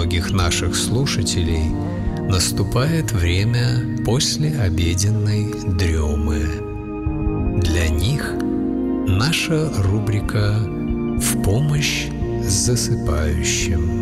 многих наших слушателей наступает время послеобеденной дремы. Для них наша рубрика «В помощь засыпающим».